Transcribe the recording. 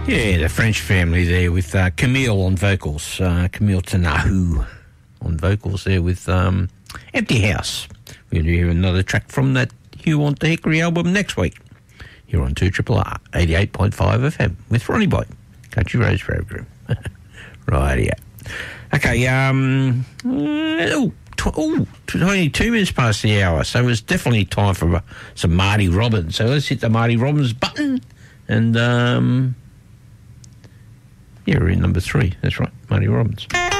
Yeah, the French family there with Camille on vocals. Camille Tanahu on vocals there with Empty House. We'll hear another track from that Hugh on the Hickory album next week. Here on 2RRR 88.5 FM with Ronnie Boy, Country Roads program. Right, yeah. Okay, 22 minutes past the hour, so it's definitely time for some Marty Robbins. So let's hit the Marty Robbins button, and yeah, we're in number 3. That's right, Marty Robbins.